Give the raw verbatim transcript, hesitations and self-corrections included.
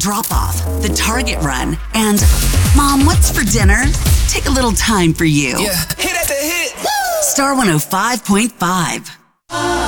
drop-off, the Target run, and Mom, what's for dinner? Take a little time for you. Yeah, hit at the hit. Star one oh five point five.